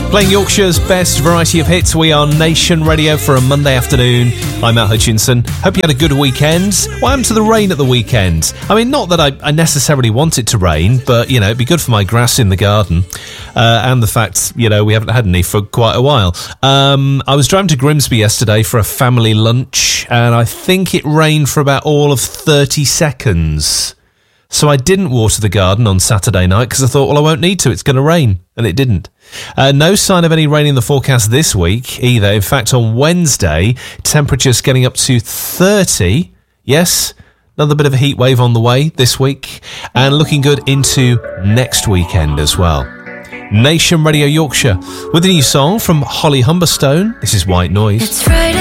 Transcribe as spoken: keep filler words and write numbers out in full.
Playing Yorkshire's best variety of hits. We are Nation Radio for a Monday afternoon. I'm Matt Hutchinson. Hope you had a good weekend. What happened to the rain at the weekend? I mean, not that I, I necessarily want it to rain, but, you know, it'd be good for my grass in the garden. Uh, and the fact, you know, we haven't had any for quite a while. Um, I was driving to Grimsby yesterday for a family lunch, and I think it rained for about all of thirty seconds. So I didn't water the garden on Saturday night because I thought, well, I won't need to. It's going to rain. And it didn't. Uh, no sign of any rain in the forecast this week either. In fact, on Wednesday, temperatures getting up to thirty. Yes, another bit of a heat wave on the way this week. And looking good into next weekend as well. Nation Radio Yorkshire with a new song from Holly Humberstone. This is White Noise. It's Friday.